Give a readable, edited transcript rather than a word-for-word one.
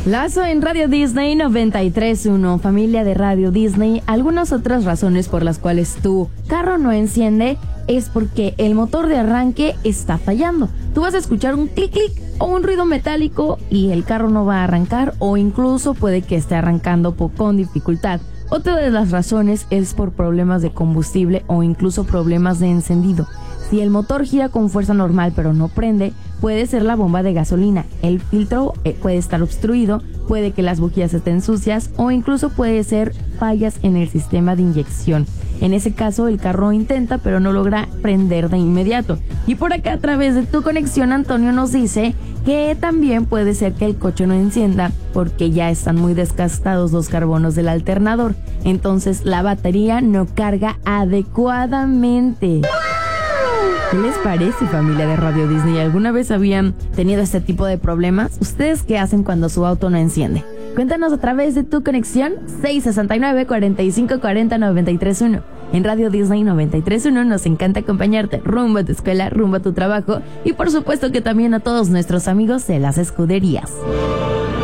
Lazo en Radio Disney 93.1, familia de Radio Disney. Algunas otras razones por las cuales tu carro no enciende es porque el motor de arranque está fallando. Tú vas a escuchar un clic clic o un ruido metálico y el carro no va a arrancar, o incluso puede que esté arrancando con dificultad. Otra de las razones es por problemas de combustible o incluso problemas de encendido. Si el motor gira con fuerza normal pero no prende, puede ser la bomba de gasolina. El filtro puede estar obstruido, puede que las bujías estén sucias o incluso puede ser fallas en el sistema de inyección. En ese caso, el carro intenta pero no logra prender de inmediato. Y por acá, a través de tu conexión, Antonio nos dice que también puede ser que el coche no encienda porque ya están muy desgastados los carbonos del alternador. Entonces la batería no carga adecuadamente. ¿Qué les parece, familia de Radio Disney? ¿Alguna vez habían tenido este tipo de problemas? ¿Ustedes qué hacen cuando su auto no enciende? Cuéntanos a través de tu conexión 669-4540-931. En Radio Disney 93.1 nos encanta acompañarte rumbo a tu escuela, rumbo a tu trabajo y por supuesto que también a todos nuestros amigos de las escuderías.